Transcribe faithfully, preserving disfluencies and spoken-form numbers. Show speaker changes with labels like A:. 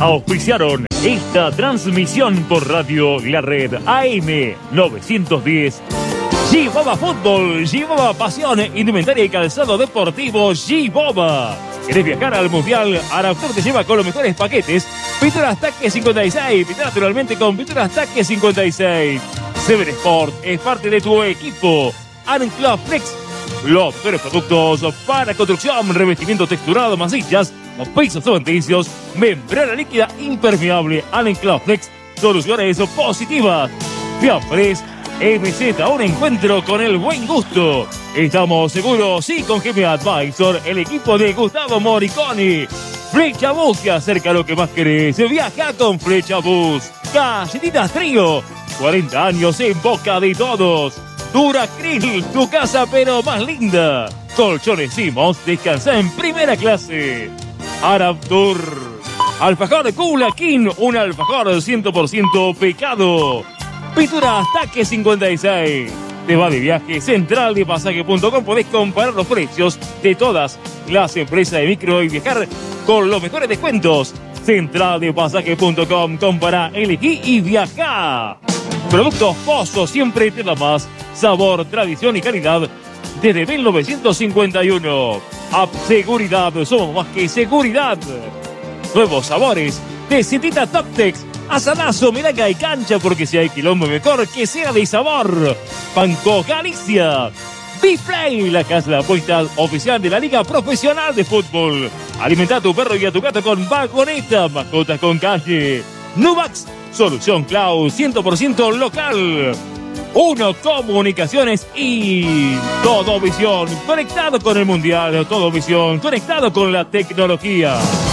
A: auspiciaron esta transmisión por radio La Red A M novecientos diez. G-Boba Fútbol, G-Boba Pasión, indumentaria y calzado deportivo G-Boba. ¿Querés viajar al Mundial? Arautor te lleva con los mejores paquetes. Pinturas Taque cincuenta y seis, pinta naturalmente con Pinturas Taque cincuenta y seis. Seven Sport es parte de tu equipo. Ancla Flex, los mejores productos para construcción, revestimiento texturado, masillas, pisos cementicios, membrana líquida impermeable. Ancla Flex, soluciones positivas. Fiambres M Z, un encuentro con el buen gusto. Estamos seguros, sí, con G M Advisor, el equipo de Gustavo Moriconi. Flecha Bus, que acerca lo que más querés. Viaja con Flecha Bus. Galletitas Trío, cuarenta años en boca de todos. Duracril, tu casa pero más linda. Colchones Simos, descansa en primera clase. Arab Tour. Alfajor Kula King, un alfajor cien por ciento pecado. Pinturas Taque cincuenta y seis. Te va de viaje, central de pasaje punto com. Podés comparar los precios de todas las empresas de micro y viajar con los mejores descuentos. central de pasaje punto com. Compara, elegí y viaja. Productos Pozo, siempre te da más. Sabor, tradición y calidad desde mil novecientos cincuenta y uno. App Seguridad, somos más que seguridad. Nuevos sabores de Citita Toptex. Asadazo, miraca y cancha, porque si hay quilombo mejor que sea de sabor. Banco Galicia. Biflay, la casa de apuestas oficial de la Liga Profesional de Fútbol. Alimenta a tu perro y a tu gato con vagoneta, mascotas con calle. Nuvax, solución cloud, cien por ciento local. Uno Comunicaciones y Todo Visión, conectado con el Mundial. Todo Visión, conectado con la tecnología.